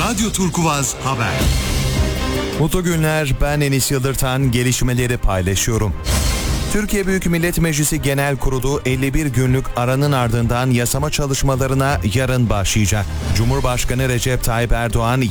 Radyo Turkuvaz Haber. Mutlu günler, ben Enis Yıldırtan, gelişmeleri paylaşıyorum. Türkiye Büyük Millet Meclisi Genel Kurulu 51 günlük aranın ardından yasama çalışmalarına yarın başlayacak. Cumhurbaşkanı Recep Tayyip Erdoğan